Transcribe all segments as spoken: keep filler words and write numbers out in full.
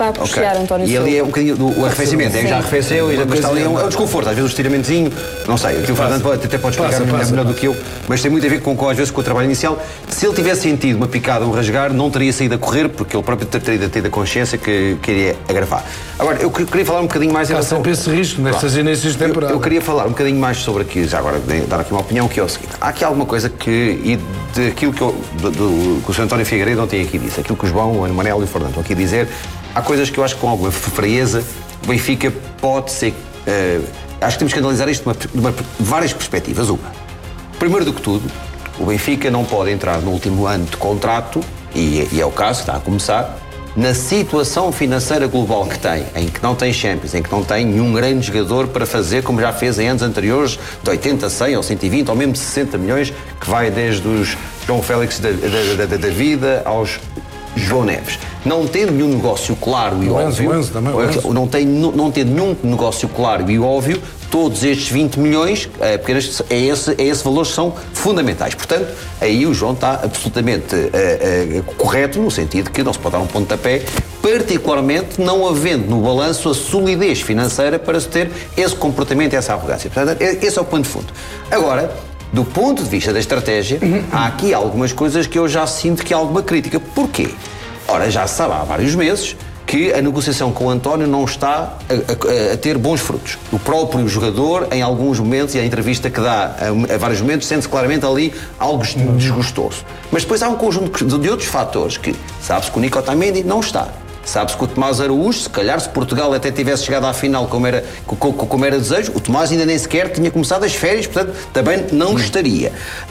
está a apreciar, okay. António E ali é um bocadinho do, o arrefecimento, é, já arrefeceu e depois está ali um, é um desconforto, às vezes um estiramentozinho, não sei, aquilo o Fernando pode, até pode explicar passa, passa, melhor passa. do que eu, mas tem muito a ver com, com, às vezes, com o trabalho inicial. Se ele tivesse sentido uma picada, um rasgar, não teria saído a correr, porque ele próprio teria tido a consciência que queria agravar. Agora, eu queria falar um bocadinho mais... Há sempre esse risco nestas inícios de temporada. Eu, eu queria falar um bocadinho mais sobre aqui, já agora, dar aqui uma opinião, que é o seguinte. Há aqui alguma coisa que, e daquilo que, eu, do, do, que o senhor António Figueiredo ontem aqui disse, aquilo que o João, o Manuel e o Fernando estão aqui a dizer, há coisas que eu acho que com alguma frieza o Benfica pode ser... Uh, acho que temos que analisar isto de, uma, de, uma, de várias perspectivas. Uma, primeiro do que tudo, o Benfica não pode entrar no último ano de contrato, e, e é o caso, está a começar, na situação financeira global que tem, em que não tem Champions, em que não tem nenhum grande jogador para fazer, como já fez em anos anteriores, de oitenta, cem ou cento e vinte, ou mesmo sessenta milhões, que vai desde os João Félix da, da, da, da vida aos João Neves. Não tendo nenhum negócio claro e o óbvio, Enzo, Enzo também, não, tem, não, não tendo nenhum negócio claro e óbvio, todos estes vinte milhões, é, é, esse, é esse valor que são fundamentais. Portanto, aí o João está absolutamente é, é, correto, no sentido que não se pode dar um pontapé, particularmente não havendo no balanço a solidez financeira para se ter esse comportamento e essa arrogância. Portanto, esse é o ponto de fundo. Agora, do ponto de vista da estratégia, há aqui algumas coisas que eu já sinto que há alguma crítica. Porquê? Ora, já se sabe há vários meses que a negociação com o António não está a, a, a ter bons frutos. O próprio jogador, em alguns momentos, e a entrevista que dá a, a vários momentos, sente-se claramente ali algo desgostoso. Mas depois há um conjunto de outros fatores que sabe-se que o Nico Otamendi não está. Sabe-se que o Tomás Araújo, se calhar se Portugal até tivesse chegado à final como era, como era desejo, o Tomás ainda nem sequer tinha começado as férias, portanto também não estaria.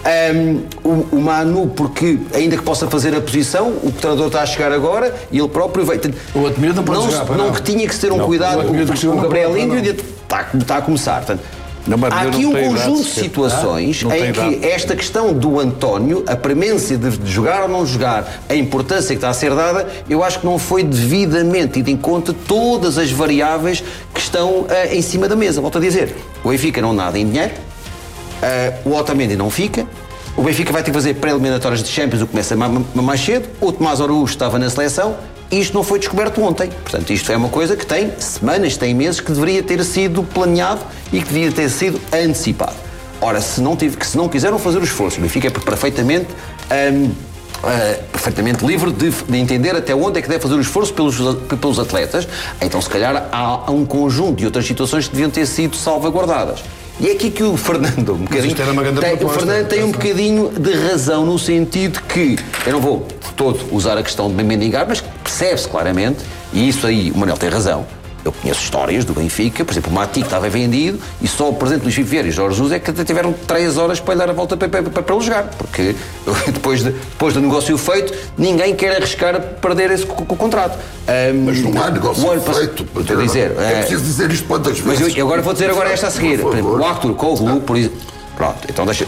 Um, o, o Manu, porque ainda que possa fazer a posição, o treinador está a chegar agora e ele próprio veio. O Admiro não pode não, jogar, não, não que tinha que se ter um não, cuidado, o, o, o Gabriel Índio está, está a começar. Portanto, Não, há aqui um conjunto de sequer. situações ah, em que esta questão do António, a premência de jogar ou não jogar, a importância que está a ser dada, eu acho que não foi devidamente tido em conta todas as variáveis que estão uh, em cima da mesa. Volto a dizer, o Benfica não nada em dinheiro, uh, o Otamendi não fica, o Benfica vai ter que fazer pré-eliminatórias de Champions, o que começa mais cedo, o Tomás Araújo estava na seleção. Isto não foi descoberto ontem. Portanto, isto é uma coisa que tem semanas, tem meses, que deveria ter sido planeado e que deveria ter sido antecipado. Ora, se não, tive, que se não quiseram fazer o esforço, o Benfica é perfeitamente, hum, uh, perfeitamente livre de, de entender até onde é que deve fazer o esforço pelos, pelos atletas. Então, se calhar, há, há um conjunto de outras situações que deviam ter sido salvaguardadas. E é aqui que o Fernando, um bocadinho, tem, o Fernando tem um bocadinho de razão no sentido que, eu não vou de todo usar a questão de me mendigar, mas percebe-se claramente, e isso aí o Manuel tem razão. Eu conheço histórias do Benfica, por exemplo, o Matico estava vendido e só o presidente Luís Vieira e Jorge Jesus é que tiveram três horas para lhe dar a volta para, para, para, para ele jogar, porque depois, de, depois do negócio feito, ninguém quer arriscar a perder esse co co contrato. Um, mas não há negócio feito. Estou a dizer, é preciso dizer isto quantas vezes. Mas eu agora vou dizer agora esta a seguir. Por exemplo, o Arthur Koglu, por exemplo. Pronto, então deixa.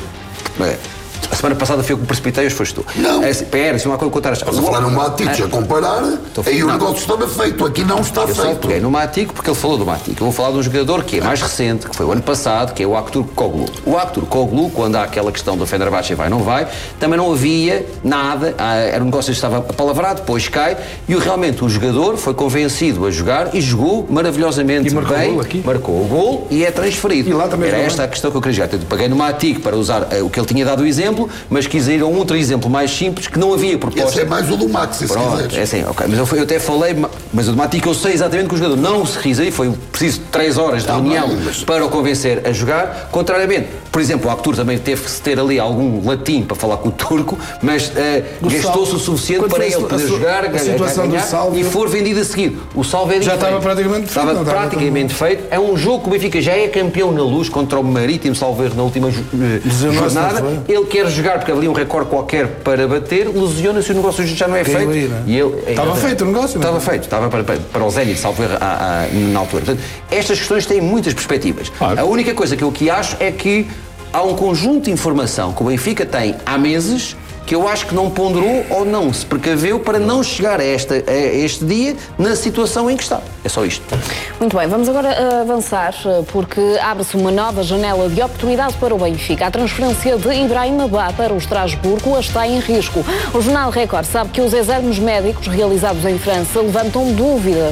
A semana passada foi eu que precipitei, hoje foste tu. Não. É, pera, se uma coisa contar. Estás a falar no Matico, a comparar, aí o negócio estava feito, aqui não está eu feito. Eu só peguei no Matico porque ele falou do Matico. Eu vou falar de um jogador que é mais recente, que foi o ano passado, que é o Arthur Koglu. O Arthur Koglu, quando há aquela questão do Fenerbahçe vai, não vai, também não havia nada, era um negócio que estava apalavrado, depois cai, e realmente o jogador foi convencido a jogar e jogou maravilhosamente e marcou bem, o gol aqui. marcou o gol e é transferido. E lá também era jogou. Esta a questão que eu queria jogar. Eu paguei no Matico para usar uh, o que ele tinha dado o exemplo, mas quis ir a um outro exemplo mais simples que não havia proposta. Esse é mais o do Max, se Pronto, quiseres. É assim, ok. Mas eu, eu até falei, mas o do Matico eu sei exatamente que o jogador não se quis aí, foi preciso três horas de não, reunião não, mas... para o convencer a jogar. Contrariamente, por exemplo, o Arthur também teve que ter ali algum latim para falar com o turco, mas uh, gastou-se o suficiente para ele poder jogar, ganhar e for vendido a seguir. O salvo é já estava praticamente feito. Estava praticamente feito. É um jogo que o Benfica já é campeão na Luz contra o Marítimo, salvo erro, na última uh, jornada. Ele quer jogar porque havia um recorde qualquer para bater, lesiona-se e o negócio já não é feito. Aí, né? E ele, estava é, feito o negócio? Estava feito, estava para, para, para o Zenit, salvo erro, à, à, na altura. Portanto, estas questões têm muitas perspectivas. Ah, a única coisa que eu aqui acho é que há um conjunto de informação que o Benfica tem há meses que eu acho que não ponderou ou não se precaveu para não chegar a, esta, a este dia na situação em que está. É só isto. Muito bem, vamos agora avançar, porque abre-se uma nova janela de oportunidade para o Benfica. A transferência de Ibrahim Abá para o Estrasburgo está em risco. O jornal Record sabe que os exames médicos realizados em França levantam dúvidas